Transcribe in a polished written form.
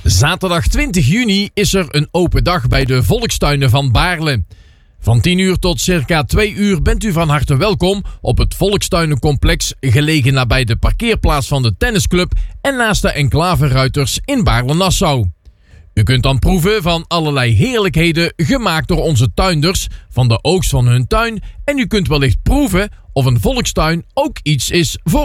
Zaterdag 20 juni is er een open dag bij de Volkstuinen van Baarle. Van 10 uur tot circa 2 uur bent u van harte welkom op het Volkstuinencomplex, gelegen nabij de parkeerplaats van de tennisclub en naast de Enclave Ruiters in Baarle-Nassau. U kunt dan proeven van allerlei heerlijkheden gemaakt door onze tuinders van de oogst van hun tuin en u kunt wellicht proeven of een volkstuin ook iets is voor